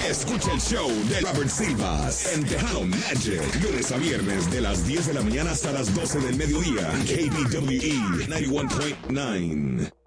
Escucha el show de Robert Silvas en Tejano Magic. Lunes a viernes de las 10 de la mañana hasta las 12 del mediodía. KBWE 91.9.